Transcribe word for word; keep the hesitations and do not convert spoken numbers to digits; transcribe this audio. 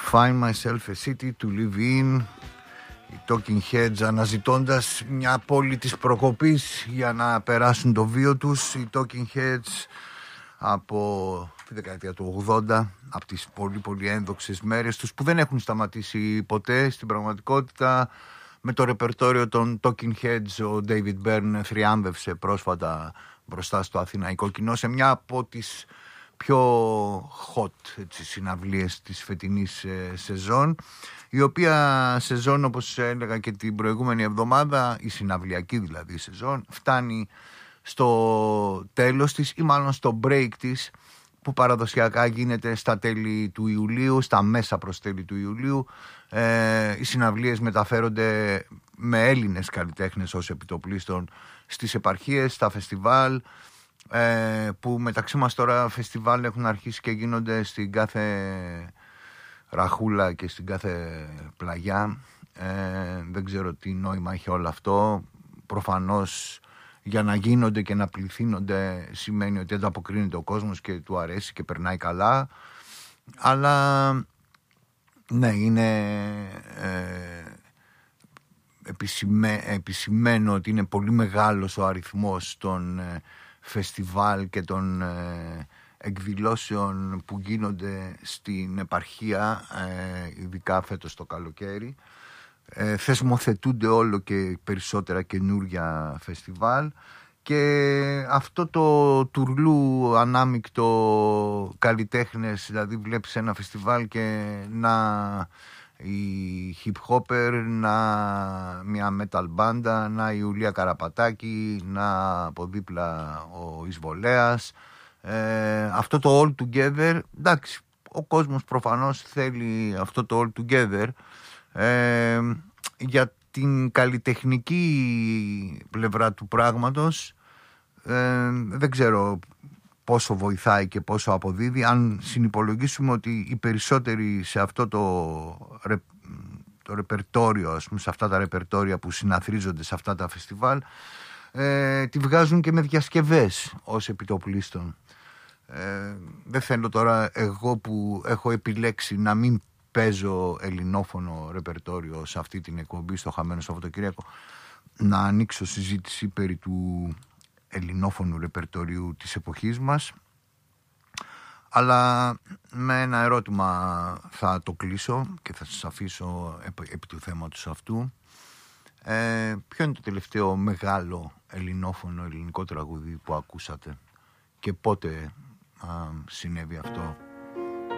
Find Myself a City to Live In. Οι Talking Heads αναζητώντας μια πόλη της προκοπής για να περάσουν το βίο τους. Οι Talking Heads από τη δεκαετία του ογδόντα, από τις πολύ πολύ ένδοξες μέρες τους που δεν έχουν σταματήσει ποτέ στην πραγματικότητα. Με το ρεπερτόριο των Talking Heads ο David Byrne θριάμβευσε πρόσφατα μπροστά στο αθηναϊκό κοινό σε μια από τις πιο hot έτσι, συναυλίες της φετινής ε, σεζόν, η οποία σεζόν, όπως έλεγα και την προηγούμενη εβδομάδα, η συναυλιακή δηλαδή σεζόν, φτάνει στο τέλος της ή μάλλον στο break της, που παραδοσιακά γίνεται στα τέλη του Ιουλίου, στα μέσα προς τέλη του Ιουλίου. Ε, οι συναυλίες μεταφέρονται με Έλληνες καλλιτέχνες ως επιτοπλίστων στις επαρχίες, στα φεστιβάλ, ε, που μεταξύ μας τώρα φεστιβάλ έχουν αρχίσει και γίνονται στην κάθε ραχούλα και στην κάθε πλαγιά. Ε, δεν ξέρω τι νόημα έχει όλο αυτό. Προφανώς για να γίνονται και να πληθύνονται σημαίνει ότι ανταποκρίνεται ο κόσμος και του αρέσει και περνάει καλά. Αλλά ναι, είναι ε, επισημέ, επισημμένο ότι είναι πολύ μεγάλος ο αριθμός των ε, φεστιβάλ και των ε, εκδηλώσεων που γίνονται στην επαρχία, ε, ειδικά φέτος το καλοκαίρι. Ε, θεσμοθετούνται όλο και περισσότερα καινούρια φεστιβάλ και αυτό το τουρλού ανάμεικτο καλλιτέχνες, δηλαδή βλέπεις ένα φεστιβάλ και να η hip hopper, να μια metal μπάντα, να η Ιουλία Καραπατάκη, να από δίπλα ο Εισβολέας, ε, αυτό το all together. Εντάξει, ο κόσμος προφανώς θέλει αυτό το all together. Ε, για την καλλιτεχνική πλευρά του πράγματος ε, δεν ξέρω πόσο βοηθάει και πόσο αποδίδει, αν συνυπολογίσουμε ότι οι περισσότεροι σε αυτό το, ρε, το ρεπερτόριο, ας πούμε, σε αυτά τα ρεπερτόρια που συναθρίζονται σε αυτά τα φεστιβάλ, ε, τη βγάζουν και με διασκευές ως επιτοπλίστων. Ε, δεν θέλω τώρα εγώ που έχω επιλέξει να μην παίζω ελληνόφωνο ρεπερτόριο σε αυτή την εκπομπή στο Χαμένο Σαββατοκύριακο, να ανοίξω συζήτηση περί του ελληνόφωνου ρεπερτορίου της εποχής μας, αλλά με ένα ερώτημα θα το κλείσω και θα σας αφήσω επί, επί του θέματος αυτού. Ε, ποιο είναι το τελευταίο μεγάλο ελληνόφωνο ελληνικό τραγούδι που ακούσατε και πότε α, συνέβη αυτό?